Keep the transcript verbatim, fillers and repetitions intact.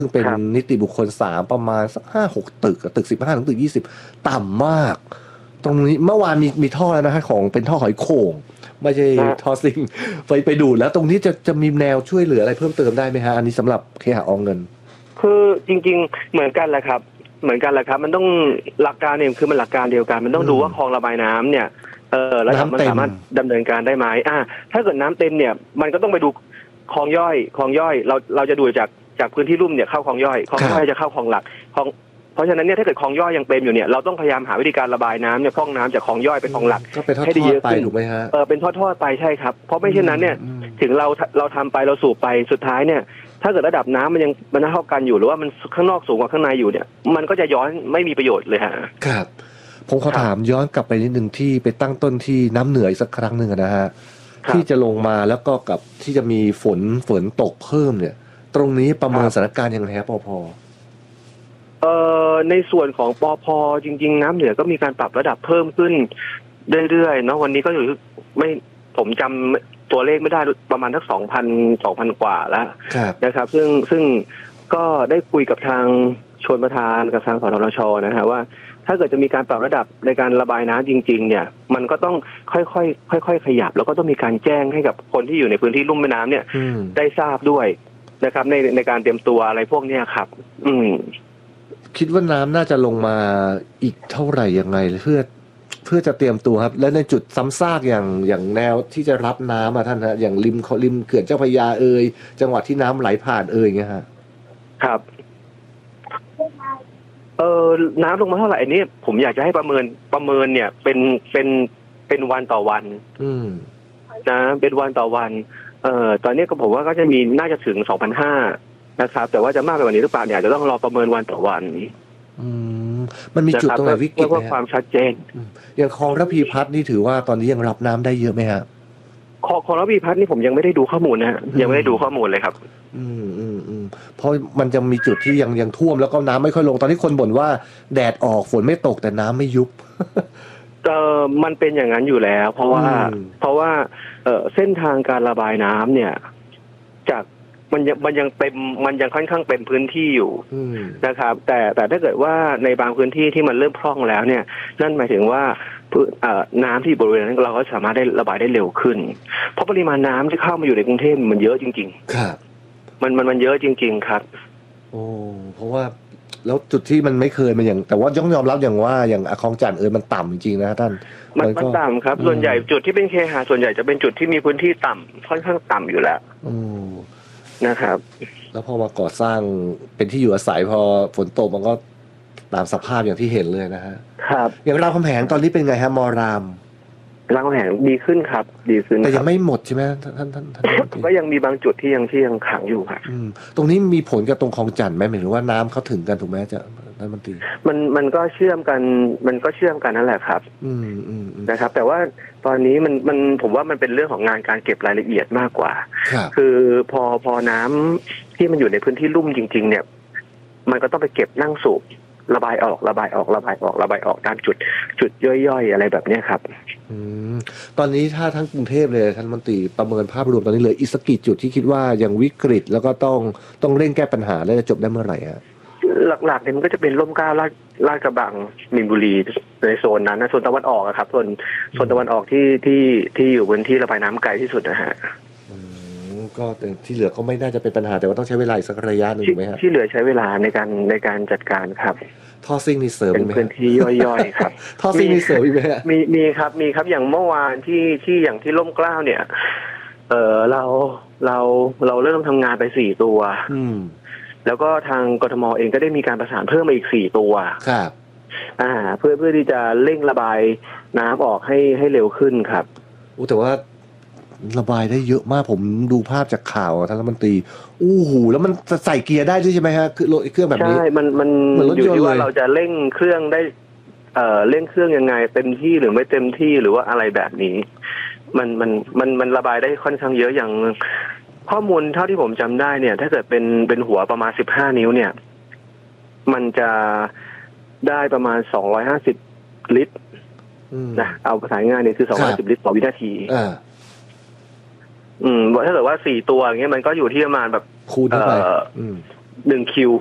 ซึ่งเป็นนิติบุคคลสามประมาณสักห้าหกตึกตึกสิบห้าถึงตึกยี่สิบต่ำมากตรงนี้เมื่อวานมีมีท่อแล้วนะฮะของเป็นท่อหอยโข่งไม่ใช่ท่อซิงไปไปดูแล้วตรงนี้จะจะมีแนวช่วยเหลืออะไรเพิ่มเติมได้ไหมฮะอันนี้สำหรับเคหะออมเงินคือจริงๆเหมือนกันแหละครับเหมือนกันแหละครับมันต้องหลักการเนี่ยคือมันหลักการเดียวกันมันต้องดูว่าคลองระบายน้ำเนี่ยเออแล้วมันสามารถดำเนินการได้ไหมอ่าถ้าเกิดน้ำเต็มเนี่ยมันก็ต้องไปดูคลองย่อยคลองย่อยเราเราจะดูจากจากพื้นที่ลุ่มเนี่ยเข้าคลองย่อยคลองย่อยจะเข้าคลองหลักคลองเพราะฉะนั้นเนี่ยถ้าเกิดคลองย่อยยังเต็มอยู่เนี่ยเราต้องพยายามหาวิธีการระบายน้ำเนี่ยพร่องน้ำจากคลองย่อยไปคลองหลักให้ได้เยอะขึ้นถูกไหมฮะเออเป็นทอดๆไปใช่ครับเพราะไม่เช่นนั้นเนี่ยถึงเราเราทำไปเราสูบไปสุดท้ายเนี่ยถ้าเกิดระดับน้ำมันยังมันเท่ากันอยู่หรือว่ามันข้างนอกสูงกว่าข้างในอยู่เนี่ยมันก็จะย้อนไม่มีประโยชน์เลยฮะครับผมขอถามย้อนกลับไปนิดนึงที่ไปตั้งต้นที่น้ำเหนืออีกสักครั้งหนึ่งนะฮะที่จะลงมาแล้วก็กับที่จะมีฝนฝนตกเพิ่มเนี่ยตรงนี้ประเมินสถานการณ์ยังไงครับปพเอ่อในส่วนของปพจริงๆน้ำเหนือก็มีการปรับระดับเพิ่มขึ้นเรื่อยๆเนาะวันนี้ก็อยู่ไม่ผมจำตัวเลขไม่ได้ประมาณสักสองพันสองพันกว่าแล้วนะครับซึ่งซึ่งก็ได้คุยกับทางชลประทานกับทางสทช.นะฮะว่าถ้าเกิดจะมีการปรับระดับในการระบายน้ำจริงๆเนี่ยมันก็ต้องค่อยๆค่อยๆขยับแล้วก็ต้องมีการแจ้งให้กับคนที่อยู่ในพื้นที่ลุ่มแม่น้ำเนี่ยได้ทราบด้วยนะครับในในการเตรียมตัวอะไรพวกนี้ครับอืมคิดว่าน้ำน่าจะลงมาอีกเท่าไหร่ยังไงเพื่อเพื่อจะเตรียมตัวครับและในจุดซ้ำซากอย่างอย่างแนวที่จะรับน้ำอ่ะท่านฮะอย่างริมริมเขื่อนเจ้าพระยาเอ่ยจังหวัดที่น้ำไหลผ่านเอ่ยเงี้ยฮะครับเออน้ำลงมาเท่าไหร่อันนี้ผมอยากจะให้ประเมินประเมินเนี่ยเป็นเป็นเป็นวันต่อวันอืมนะเป็นวันต่อวันเอ่อตอนนี้ก็ผมว่าก็จะมีน่าจะถึง สองพันห้าร้อย นะครับแต่ว่าจะมากไปกว่านี้หรือเปล่าเนี่ยจะต้องรอประเมินวันต่อวันอืมมันมีจุดตรงไหนวิกฤตไหมเพื่อความชัดเจนอย่างคลองระพีพัฒน์นี่ถือว่าตอนนี้ยังรับน้ำได้เยอะไหมฮะคลองคลองระพีพัฒน์นี่ผมยังไม่ได้ดูข้อมูลนะฮะยังไม่ได้ดูข้อมูลเลยครับอืมอืมอืมเพราะมันจะมีจุดที่ยังยังท่วมแล้วก็น้ำไม่ค่อยลงตอนนี้คนบ่นว่าแดดออกฝนไม่ตกแต่น้ำไม่ยุบเออมันเป็นอย่างนั้นอยู่แล้วเพราะว่าเพราะว่าเออเส้นทางการระบายน้ำเนี่ยจากมันยังมันยังเต็มมันยังค่อนข้างเต็มพื้นที่อยู่นะครับแต่แต่ถ้าเกิดว่าในบางพื้นที่ที่มันเริ่มพร่องแล้วเนี่ยนั่นหมายถึงว่าน้ำที่บริเวณนั้นเราก็สามารถได้ระบายได้เร็วขึ้นเพราะปริมาณน้ำที่เข้ามาอยู่ในกรุงเทพมันเยอะจริงๆครับมันมันมันเยอะจริงๆครับโอ้เพราะว่าแล้วจุดที่มันไม่เคยมันอย่างแต่ว่าต้องยอมรับอย่างว่าอย่างคลองจันทน์เออมันต่ำจริงๆนะท่านมันมันต่ำครับส่วนใหญ่จุดที่เป็นเคหะส่วนใหญ่จะเป็นจุดที่มีพื้นที่ต่ำค่อนข้างต่ำอยู่แล้วนะครับแล้วพอมาก่อสร้างเป็นที่อยู่อาศัยพอฝนตกมันก็ตามสภาพอย่างที่เห็นเลยนะฮะครับอย่างรามคำแหงตอนนี้เป็นไงฮะมอรามรามคำแหงดีขึ้นครับดีขึ้นแต่ยังไม่หมดใช่ไหมท่านท่านท่านก็ยังมีบางจุดที่ยังที่ยังขังอยู่ครับตรงนี้มีผลกับตรงคลองจันทน์ไหมหมายถึงว่าน้ำเขาถึงกันถูกไหมจะท่านมนตรีมันมันก็เชื่อมกันมันก็เชื่อมกันนั่นแหละครับอืมอืมนะครับแต่ว่าตอนนี้มันมันผมว่ามันเป็นเรื่องของงานการเก็บรายละเอียดมากกว่าคือพอพอน้ำที่มันอยู่ในพื้นที่ลุ่มจริงๆเนี่ยมันก็ต้องไปเก็บนั่งสูบระบายออกระบายออกระบายออกระบายออกตามจุดจุดย่อยๆอะไรแบบนี้ครับอืมตอนนี้ถ้าทั้งกรุงเทพเลยท่านมนตรีประเมินภาพรวมตอนนี้เลยอีกสักกี่จุดที่คิดว่ายังวิกฤตแล้วก็ต้องต้องเร่งแก้ปัญหาและจะจบได้เมื่อไหร่ฮะหลักๆเนี่ยมันก็จะเป็นร่มเกล้าลาดลาดกระบังมีนบุรีในโซนนั้นนะโซนตะวันออกครับส่วนโซนตะวันออกที่ที่ที่อยู่บนที่ระบายน้ำไกลที่สุดนะฮะก็ที่เหลือก็ไม่น่าจะเป็นปัญหาแต่ว่าต้องใช้เวลาอีกสักระยะหนึ่งไหมครับที่เหลือใช้เวลาในการในการจัดการครับท่อซิ่งนี่เสริมเป็นพื้นที่ย่อยๆครับท่อซิ่งนี่เสริมไหมมีมีครับมีครับอย่างเมื่อวานที่ที่อย่างที่ร่มเกล้าเนี่ยเออเราเราเราเริ่มทำงานไปสี่ตัวแล้วก็ทางกทมเองก็ได้มีการประสานเพิ่มมาอีกสี่ตัวครับอ่าเพื่อเพื่อที่จะเร่งระบายน้ำออกให้ให้เร็วขึ้นครับอู้แต่ว่าระบายได้เยอะมากผมดูภาพจากข่าวท่านรัฐมนตรีอู้หูแล้วมันใส่เกียร์ได้ด้วยใช่ไหมฮะคือรถเครื่องแบบนี้ใช่มันมันอยู่ที่ว่าเราจะเร่งเครื่องได้เอ่อเร่งเครื่องยังไงเต็มที่หรือไม่เต็มที่หรือว่าอะไรแบบนี้มันมันมันมันระบายได้ค่อนข้างเยอะอย่างข้อมูลเท่าที่ผมจำได้เนี่ยถ้าเกิดเป็นเป็นหัวประมาณสิบห้านิ้วเนี่ยมันจะได้ประมาณสองร้อยห้าสิบลิตรนะเอาภาษาง่ายเนี่ยคือสองร้อยห้าสิบลิตรต่อวินาทีอืมถ้าเกิดว่าสี่ตัวอย่างเงี้ยมันก็อยู่ที่ประมาณแบบคูณเข้าไปหนึ่งคิว